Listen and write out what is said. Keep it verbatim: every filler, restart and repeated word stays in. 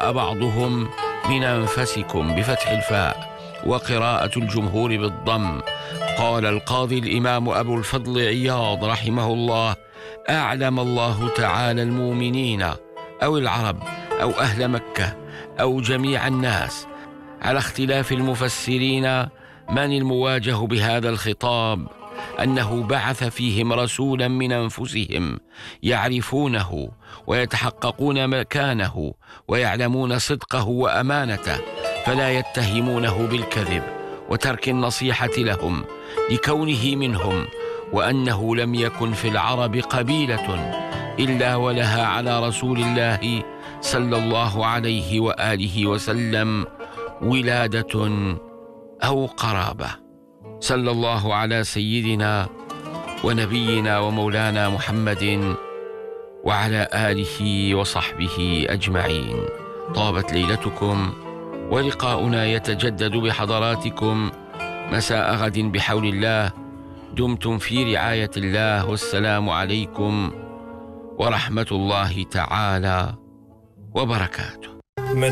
جاء بعضهم من أنفسكم بفتح الفاء، وقراءة الجمهور بالضم. قال القاضي الإمام أبو الفضل عياض رحمه الله: أعلم الله تعالى المؤمنين أو العرب أو أهل مكة أو جميع الناس على اختلاف المفسرين من المواجه بهذا الخطاب أنه بعث فيهم رسولا من أنفسهم يعرفونه ويتحققون مكانه ويعلمون صدقه وأمانته، فلا يتهمونه بالكذب وترك النصيحة لهم لكونه منهم، وأنه لم يكن في العرب قبيلة إلا ولها على رسول الله صلى الله عليه وآله وسلم ولادة أو قرابة. صلى الله على سيدنا ونبينا ومولانا محمد وعلى آله وصحبه أجمعين. طابت ليلتكم، ولقاؤنا يتجدد بحضراتكم مساء غد بحول الله. دمتم في رعاية الله، والسلام عليكم ورحمة الله تعالى وبركاته.